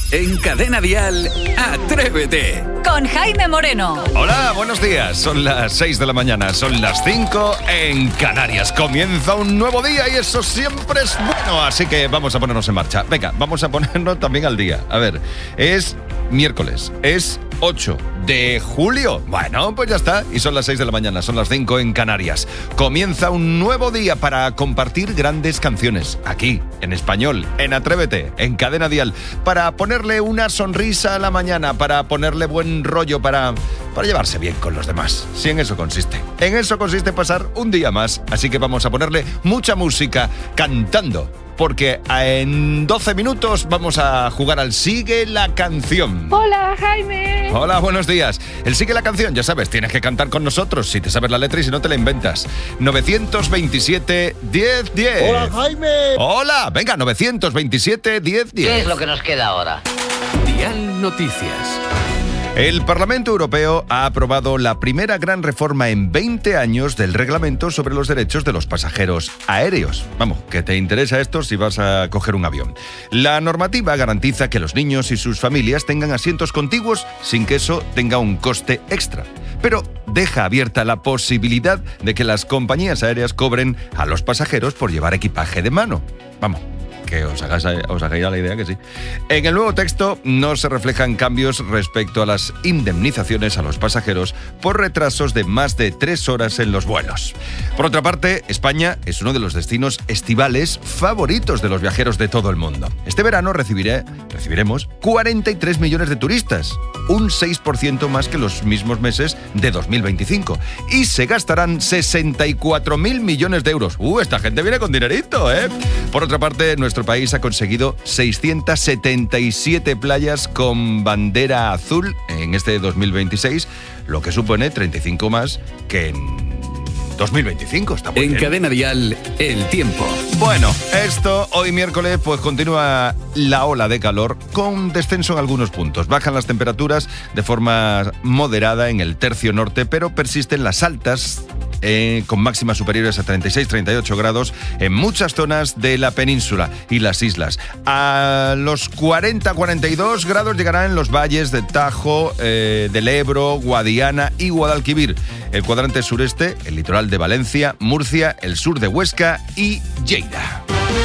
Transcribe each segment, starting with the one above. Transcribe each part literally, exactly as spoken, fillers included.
En Cadena Dial, Atrévete. Con Jaime Moreno. Hola, buenos días. Son las seis de la mañana, son las cinco en Canarias. Comienza un nuevo día y eso siempre es bueno. Así que vamos a ponernos en marcha. Venga, vamos a ponernos también al día. A ver, es miércoles, es ocho de julio. Bueno, pues ya está. Y son las seis de la mañana, son las cinco en Canarias. Comienza un nuevo día para compartir grandes canciones. Aquí, en español, en Atrévete, en Cadena Dial. Para ponerle una sonrisa a la mañana, para ponerle buen rollo, para, para llevarse bien con los demás. Sí, en eso consiste. En eso consiste pasar un día más. Así que vamos a ponerle mucha música cantando. Porque en doce minutos vamos a jugar al Sigue la Canción. Hola, Jaime. Hola, buenos días. El Sigue la Canción, ya sabes, tienes que cantar con nosotros si te sabes la letra y si no te la inventas. nueve veintisiete, diez, diez. Hola, Jaime. Hola, venga, nueve veintisiete, diez, diez. ¿Qué es lo que nos queda ahora? Dial Noticias. El Parlamento Europeo ha aprobado la primera gran reforma en veinte años del reglamento sobre los derechos de los pasajeros aéreos. Vamos, que te interesa esto si vas a coger un avión. La normativa garantiza que los niños y sus familias tengan asientos contiguos sin que eso tenga un coste extra. Pero deja abierta la posibilidad de que las compañías aéreas cobren a los pasajeros por llevar equipaje de mano. Vamos, que os hagáis, os hagáis a la idea que sí. En el nuevo texto no se reflejan cambios respecto a las indemnizaciones a los pasajeros por retrasos de más de tres horas en los vuelos. Por otra parte, España es uno de los destinos estivales favoritos de los viajeros de todo el mundo. Este verano recibiré, recibiremos cuarenta y tres millones de turistas, un seis por ciento más que los mismos meses de dos mil veinticinco. Y se gastarán sesenta y cuatro mil millones de euros. ¡Uh, esta gente viene con dinerito, eh! Por otra parte, nuestro país ha conseguido seiscientas setenta y siete playas con bandera azul en este dos mil veintiséis, lo que supone treinta y cinco más que en dos mil veinticinco. Está muy En bien. Cadena Dial, el tiempo. Bueno, esto hoy miércoles pues continúa la ola de calor con descenso en algunos puntos. Bajan las temperaturas de forma moderada en el tercio norte, pero persisten las altas Eh, con máximas superiores a treinta y seis a treinta y ocho grados en muchas zonas de la península y las islas. A los cuarenta a cuarenta y dos grados llegarán en los valles de Tajo, eh, del Ebro, Guadiana y Guadalquivir. El cuadrante sureste, el litoral de Valencia, Murcia, el sur de Huesca y Lleida.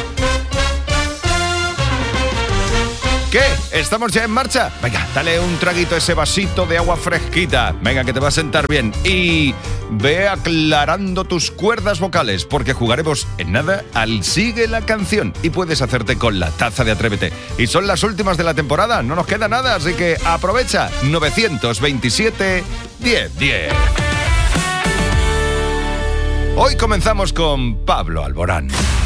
¿Qué? ¿Estamos ya en marcha? Venga, dale un traguito a ese vasito de agua fresquita. Venga, que te va a sentar bien. Y ve aclarando tus cuerdas vocales, porque jugaremos en nada al Sigue la Canción. Y puedes hacerte con la taza de Atrévete. Y son las últimas de la temporada, no nos queda nada, así que aprovecha. nueve veintisiete, diez, diez. Hoy comenzamos con Pablo Alborán.